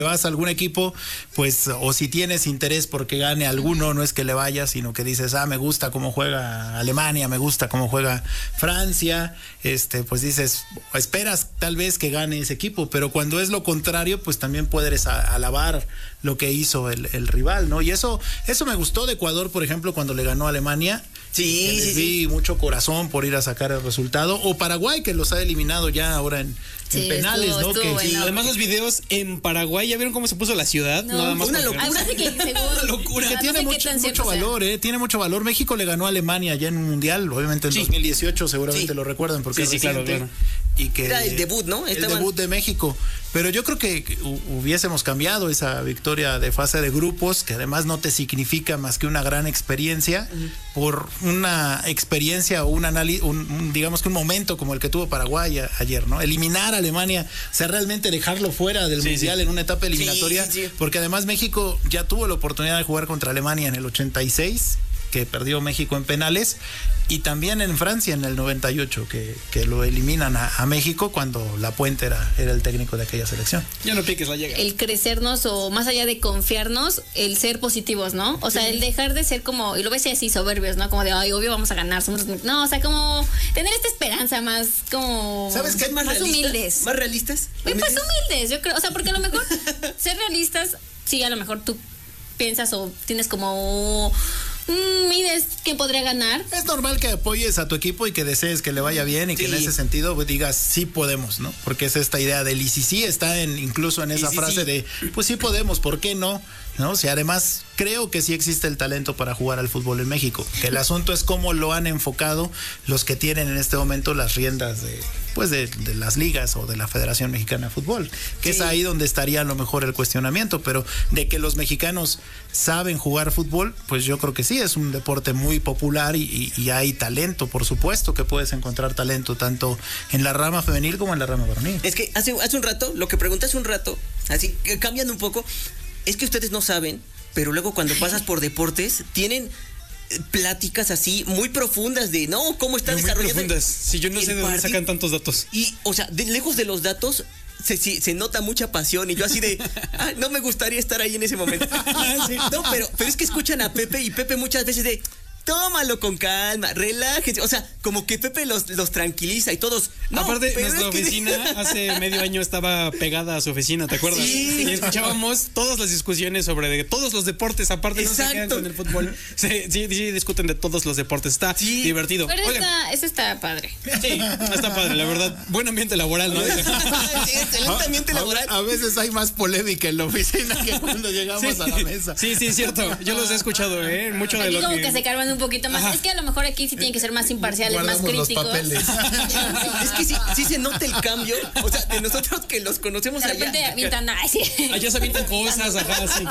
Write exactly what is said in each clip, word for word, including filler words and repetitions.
vas a algún equipo, pues, o si tienes interés porque gane alguno, no es que le vayas, sino que dices, ah, me gusta cómo juega Alemania, me gusta cómo juega Francia, este, pues dices, esperas tal vez que gane ese equipo, pero cuando es lo contrario, pues también puedes a, alabar lo que hizo el, el rival, ¿no? Y eso, eso me gustó de Ecuador, por ejemplo, cuando le ganó a Alemania. Sí, les sí, vi sí. mucho corazón por ir a sacar el resultado. O Paraguay, que los ha eliminado ya ahora en, sí, en penales, estuvo, ¿no? estuvo Que, bueno. sí. Además, los videos en Paraguay, ¿ya vieron cómo se puso la ciudad? No, Nada más una porque- locura. Además de que según, Una locura. Que no tiene sé qué mucho, tan mucho cierto sea. valor, ¿eh? Tiene mucho valor. México le ganó a Alemania ya en un mundial, obviamente en Sí. dos mil dieciocho, seguramente Sí. lo recuerdan porque Sí, es sí, claro, reciente. claro. Y que Era el debut, ¿no? El Estaban- debut de México. Pero yo creo que hubiésemos cambiado esa victoria de fase de grupos, que además no te significa más que una gran experiencia, uh-huh. por una experiencia o un análisis, un, un, digamos que un momento como el que tuvo Paraguay a, ayer, ¿no? Eliminar a Alemania, o sea, realmente dejarlo fuera del sí, mundial sí. en una etapa eliminatoria, Sí, sí, sí. porque además México ya tuvo la oportunidad de jugar contra Alemania en el ochenta y seis, que perdió México en penales, y también en Francia en el noventa y ocho, que, que lo eliminan a, a México cuando Lapuente era, era el técnico de aquella selección. Ya no piques la llega. El crecernos o más allá de confiarnos, el ser positivos, ¿no? O sea, sí. el dejar de ser como, y lo ves así soberbios, ¿no? Como de, ay, obvio vamos a ganar, somos... No, o sea, como tener esta esperanza más como... ¿Sabes qué? ¿Más, más realistas? humildes. ¿Más realistas? Pues, pues humildes, yo creo, o sea, porque a lo mejor ser realistas, sí, a lo mejor tú piensas o tienes como... Mm, mides quién podría ganar. Es normal que apoyes a tu equipo y que desees que le vaya bien y que sí. en ese sentido pues, digas sí podemos, ¿no? Porque es esta idea del y si sí está en, incluso en esa sí, frase sí. de pues sí podemos, ¿por qué no? ¿No? O sea, además creo que sí existe el talento para jugar al fútbol en México. Que el asunto es cómo lo han enfocado los que tienen en este momento las riendas de pues de, de las ligas o de la Federación Mexicana de Fútbol, que sí. es ahí donde estaría a lo mejor el cuestionamiento, pero de que los mexicanos saben jugar fútbol, pues yo creo que sí, es un deporte muy popular y, y, y hay talento, por supuesto que puedes encontrar talento tanto en la rama femenil como en la rama varonil. Es que hace, hace un rato, lo que pregunté hace un rato, así que cambiando un poco, es que ustedes no saben, pero luego cuando pasas por deportes, tienen pláticas así muy profundas de no, cómo está muy desarrollando. Profundas. Si yo no sé de dónde sacan tantos datos. Y, o sea, de, lejos de los datos, se, se, se nota mucha pasión. Y yo así de, ah, no me gustaría estar ahí en ese momento. Sí, no, pero, pero es que escuchan a Pepe y Pepe muchas veces de, tómalo con calma, relájense. O sea, como que Pepe los, los tranquiliza y todos. No, aparte, pero nuestra es que... oficina hace medio año estaba pegada a su oficina, ¿te acuerdas? Sí. Y escuchábamos todas las discusiones sobre de todos los deportes, aparte Exacto. no se quedan con el fútbol. Sí, sí, sí, discuten de todos los deportes. Está sí. divertido. Pero está, eso está padre. Sí, está padre, la verdad. Buen ambiente laboral, ¿no? Sí, excelente ambiente laboral. A, a veces hay más polémica en la oficina que cuando llegamos sí. a la mesa. Sí, sí, es cierto. Yo los he escuchado, ¿eh? Mucho aquí de lo como que... que se cargan un poquito más. Ajá. Es que a lo mejor aquí sí tienen que ser más imparciales, Guardamos más críticos. Los papeles. Es que sí, sí se nota el cambio. O sea, de nosotros que los conocemos de repente allá. avientan, ay, sí. Allá se avientan cosas, ajá, sí.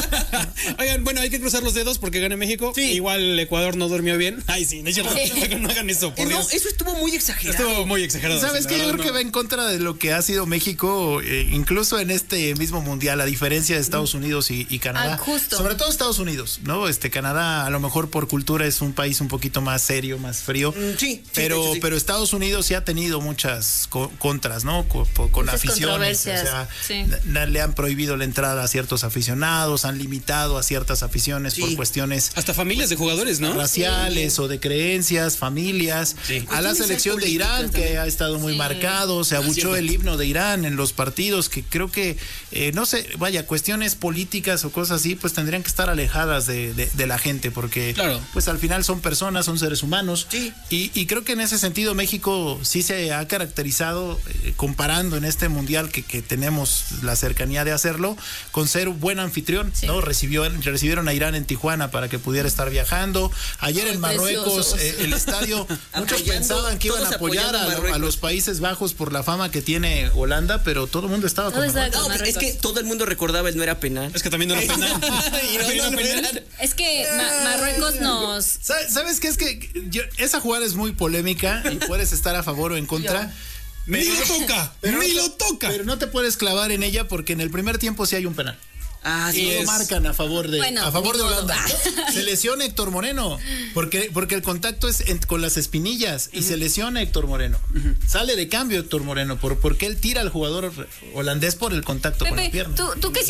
Oigan, bueno, hay que cruzar los dedos porque gane México. Sí. Igual Ecuador no durmió bien. Ay, sí, no, sí. no hagan eso, por no, Dios. Eso estuvo muy exagerado. Estuvo muy exagerado. ¿Sabes qué? Yo creo no. que va en contra de lo que ha sido México, eh, incluso en este mismo mundial, a diferencia de Estados Unidos y, y Canadá. Ah, justo. Sobre todo Estados Unidos, ¿no? Este Canadá, a lo mejor por cultura es un país un poquito más serio, más frío. Mm, sí, pero, sí, sí, sí. pero Estados Unidos sí ha tenido muchas co contras, ¿no? Con, con aficiones. O sea, sí. le han prohibido la entrada a ciertos aficionados, han limitado a ciertas aficiones sí. por cuestiones. Hasta familias de jugadores, ¿no? Raciales sí. o de creencias, familias. Sí. A la selección de Irán, que también. ha estado muy sí. marcado, se abuchó ah, el himno de Irán en los partidos, que creo que, eh, no sé, vaya, cuestiones políticas o cosas así, pues tendrían que estar alejadas de, de, de la gente, porque claro. pues al final son personas, son seres humanos. Sí. Y, y creo que en ese sentido México sí se ha caracterizado, eh, comparando en este mundial que, que tenemos la cercanía de hacerlo, con ser un buen anfitrión, sí. ¿no? Recibió, recibieron a Irán en Tijuana para que pudiera estar viajando. Ayer Ay, en Marruecos, eh, el estadio, muchos pensaban que iban a apoyar a, a, a los Países Bajos por la fama que tiene Holanda, pero todo el mundo estaba no, con Marruecos. No, es que todo el mundo recordaba el no era penal. Es que también no era penal. y no, no, no penal. Es que Ma Marruecos nos... ¿Sabes qué? Es que yo, esa jugada es muy polémica y puedes estar a favor o en contra. Yo. Ni lo toca, pero ni no, lo toca. Pero no te puedes clavar en ella porque en el primer tiempo sí hay un penal. Ah, sí. Y lo marcan a favor de, bueno, a favor de Holanda. Ah. Se lesiona Héctor Moreno, porque, porque el contacto es en, con las espinillas y uh-huh. se lesiona Héctor Moreno. Uh-huh. Sale de cambio Héctor Moreno, por, porque él tira al jugador holandés por el contacto Pepe, con la pierna. ¿tú, tú qué